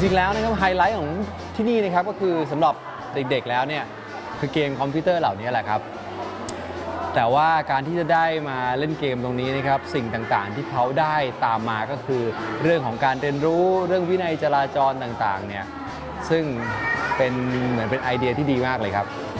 ริงๆแล้วนะครับไฮไลท์ของที่นี่นะครับก็คือสำหรับเด็กๆแล้วเนี่ยคือเกมคอมพิวเตอร์เหล่านี้แหละครับแต่ว่าการที่จะได้มาเล่นเกมตรงนี้นะครับสิ่งต่างๆที่เขาได้ตามมาก็คือเรื่องของการเรียนรู้เรื่องวินัยจราจรต่างๆเนี่ยซึ่งเป็นเหมือนเป็นไอเดียที่ดีมากเลยครับ